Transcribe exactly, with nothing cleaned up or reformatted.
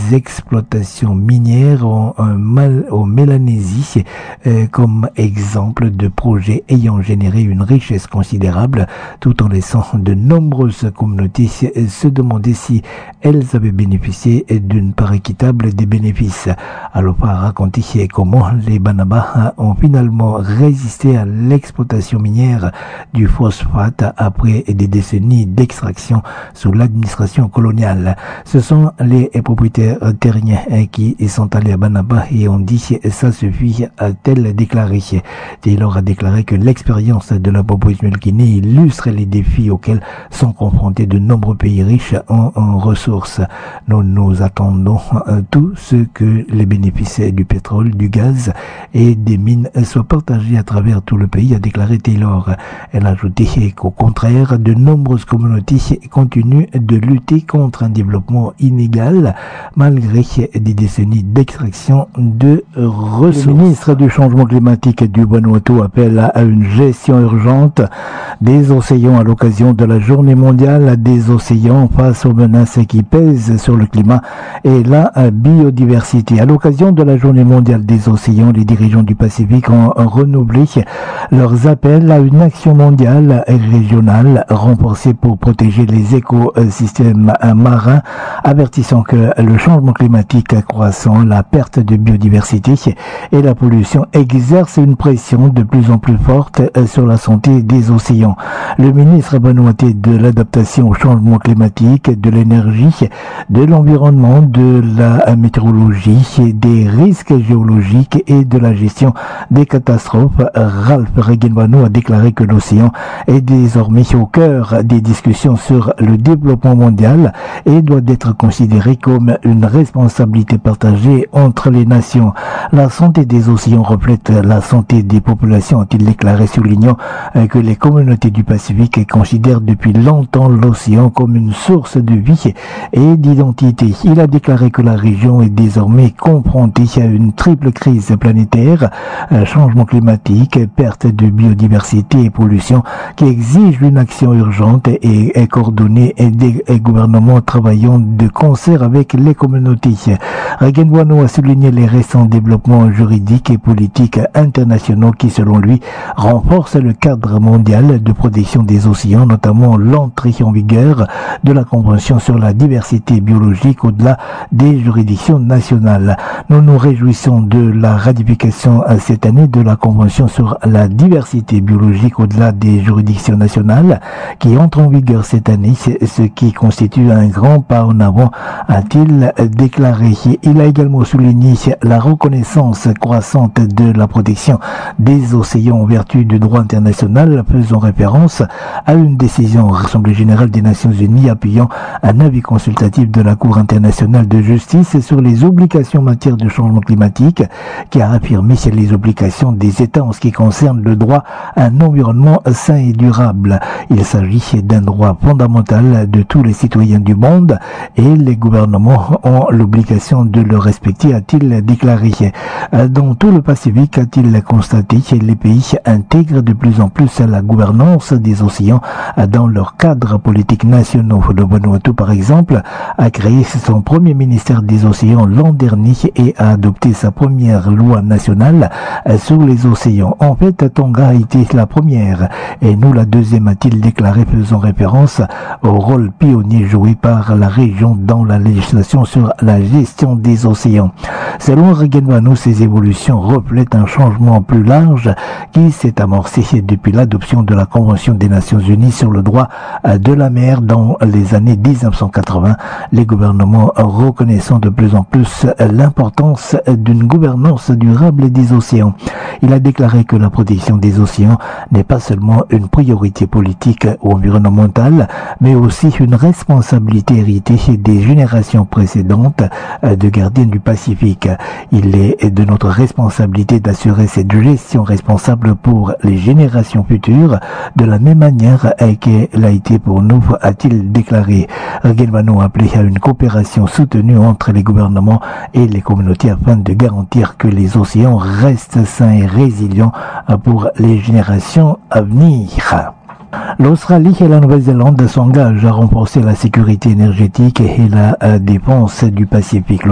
exploitations minières au, au Mélanésie euh, comme exemple de projets ayant généré une richesse considérable tout en laissant de nombreuses communautés se demander si elles avaient bénéficié d'une part équitable des bénéfices. Alopa a raconté comment les Banaba ont finalement résisté à l'exploitation minière du phosphate après des décennies d'extraction sous l'administration coloniale. Ce sont les propriétaires terriens qui sont allés à Banaba et ont dit ça suffit, a-t-elle déclaré. Taylor a déclaré que l'expérience de la population Guinée illustre les défis auxquels sont confrontés de nombreux pays riches en, en ressources. Nous nous attendons à tout ce que les bénéfices du pétrole, du gaz et des mines soient partagés à travers tout le pays, a déclaré Taylor. Elle a ajouté qu'au contraire, de nombreuses communautés continuent de lutter contre un développement inégal malgré des décennies d'extraction de ressources. Le ministre du changement climatique du Vanuatu appelle à une gestion urgente des océans à l'occasion de la journée mondiale des océans face aux menaces qui pèsent sur le climat et la biodiversité. À l'occasion de la journée mondiale des océans, les dirigeants du Pacifique ont renouvelé leurs appels à une action mondiale et régionale renforcée pour protéger les écosystèmes marins, avertissant que le changement climatique croissant, la perte de biodiversité et la pollution exercent une pression de plus en plus forte sur la santé des océans. Le ministre vanuatais de l'adaptation au changement climatique, de l'énergie, de l'environnement, de la météorologie, des risques géologiques et de la gestion des catastrophes, Ralph Regenvanu a déclaré que l'océan est désormais au cœur des discussions sur le développement mondial et doit être considéré comme une responsabilité partagée entre les nations. La santé des océans reflète la santé des populations, a-t-il déclaré, soulignant que les communautés du Pacifique considèrent depuis longtemps l'océan comme une source de vie et d'identité. Il a déclaré que la région est désormais confrontée à une triple crise planétaire, changement climatique, perte de biodiversité et pollution, qui exige une action urgente et, et coordonnée et des et gouvernements travaillant de concert avec les communautés. Regenvanu a souligné les récents développements juridiques et politiques internationaux qui, selon lui, renforcent le cadre mondial de protection des océans, notamment l'entrée en vigueur de la Convention sur la diversité biologique au-delà des juridictions nationales. Nous nous réjouissons de la ratification cette année de la Convention sur la diversité biologique au-delà des juridictions nationales qui entre en vigueur cette année, ce qui constitue un grand pas en avant, a-t-il déclaré. Il a également souligné la reconnaissance croissante de la protection des océans en vertu du droit international, faisant référence à une décision de l'Assemblée générale des Nations unies appuyant un avis consultatif de la Cour internationale de justice sur les obligations en matière de changement climatique, qui a affirmé les obligations des États en ce qui concerne le droit à un environnement sain et durable. Il s'agit d'un droit fondamental de tous les citoyens du monde et les gouvernements ont l'obligation de le respecter, a-t-il déclaré. Dans tout le Pacifique, a-t-il constaté, les pays intègrent de plus en plus la gouvernance des océans dans leurs cadres politiques nationaux. Le Vanuatu, par exemple, a créé son premier ministère des océans l'an dernier et a adopté sa première loi nationale sur les océans. En fait, Tonga a été la première et nous la deuxième, a-t-il déclaré, faisant référence au rôle pionnier joué par la région dans la législation sur la gestion des océans. Selon Regenvanu, ces évolutions reflètent un changement plus large qui s'est amorcé depuis l'adoption de la Convention des Nations Unies sur le droit de la mer dans les années dix-neuf cent quatre-vingts, les gouvernements reconnaissant de plus en plus l'importance d'une gouvernance durable des océans. Il a déclaré que la protection des océans n'est pas seulement une priorité politique ou environnementale, mais aussi une responsabilité héritée des générations précédentes de gardiens du Pacifique. Il est de notre responsabilité d'assurer cette gestion responsable pour les générations futures, de la même manière qu'elle a été pour nous, a-t-il déclaré. Regenvanu a appelé à une coopération soutenue entre les gouvernements et les communautés afin de garantir que les océans restent sains et résilients pour les générations à venir. L'Australie et la Nouvelle-Zélande s'engagent à renforcer la sécurité énergétique et la défense du Pacifique.